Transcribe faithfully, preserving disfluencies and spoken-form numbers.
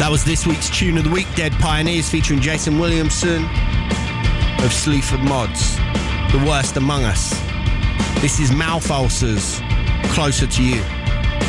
That was this week's Tune of the Week, Dead Pioneers, featuring Jason Williamson of Sleaford Mods, The Worst Among Us. This is Mouth Ulcers, Closer to You.